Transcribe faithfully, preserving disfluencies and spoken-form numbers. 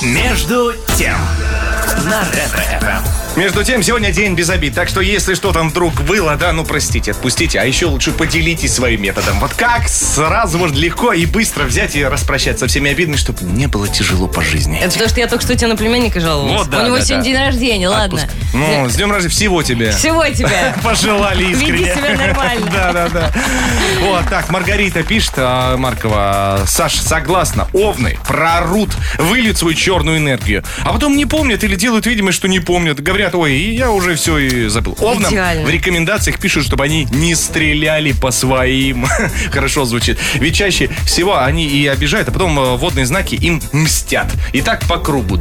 Между тем на Ретро-эф эм. Между тем, сегодня день без обид, так что если что там вдруг было, да, ну простите, отпустите, а еще лучше поделитесь своим методом. Вот как сразу можно легко и быстро взять и распрощаться со всеми обидами, чтобы не было тяжело по жизни. Это потому, что я только что тебе на племянника жаловалась. Вот, да, У него да, сегодня да. день рождения, ладно. Отпуск. Ну, с днем рождения всего тебе. Всего тебе. Пожелали искренне. Веди себя нормально. Да, да, да. Вот так, Маргарита пишет, а, Маркова, Саш, согласна, овны прорут, выльют свою черную энергию, а потом не помнят или делают видимость, что не помнят. Говорят, ой, я уже все и забыл. Овнам Идеально. в рекомендациях пишут, чтобы они не стреляли по своим. Хорошо звучит. Ведь чаще всего они и обижают, а потом водные знаки им мстят. И так по кругу.